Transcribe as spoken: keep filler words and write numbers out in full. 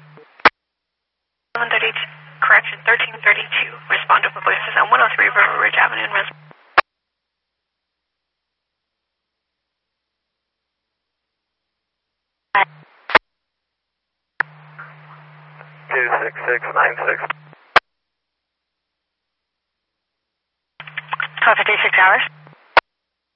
one thirty-two, correction, thirteen thirty-two. Respond to voices on one oh three River Ridge Avenue in Res. two six six nine six. twelve fifty-six hours.